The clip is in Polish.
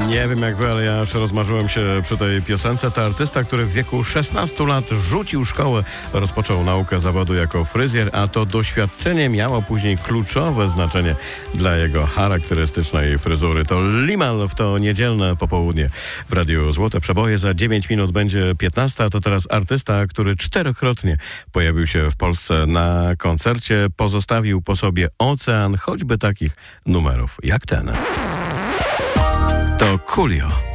Nie wiem jak wy, ale ja aż rozmarzyłem się przy tej piosence. To artysta, który w wieku 16 lat rzucił szkołę, rozpoczął naukę zawodu jako fryzjer, a to doświadczenie miało później kluczowe znaczenie dla jego charakterystycznej fryzury. To Limal w to niedzielne popołudnie w Radiu Złote Przeboje. Za 9 minut będzie 15, a to teraz artysta, który 4-krotnie pojawił się w Polsce na koncercie, pozostawił po sobie ocean choćby takich numerów jak ten. To Coolio.